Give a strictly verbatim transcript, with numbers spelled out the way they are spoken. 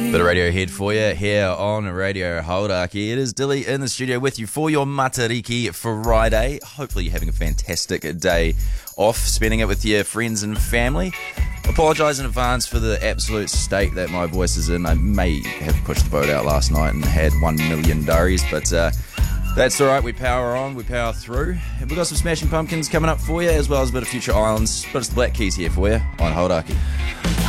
Bit of Radiohead for you here on Radio Hauraki. It is Dilly in the studio with you for your Matariki Friday. Hopefully you're having a fantastic day off, spending it with your friends and family. Apologise in advance for the absolute state that my voice is in. I may have pushed the boat out last night and had one million durries, but uh, that's all right. We power on, we power through. And we've got some Smashing Pumpkins coming up for you, as well as a bit of Future Islands. But it's the Black Keys here for you on Hauraki.